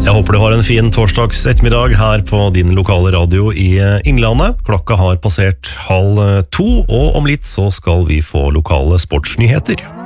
Jeg håper du har en fin torsdags ettermiddag her på din lokale radio i Innlandet. Klokka har passert 1:30, og om litt så skal vi få lokale sportsnyheter.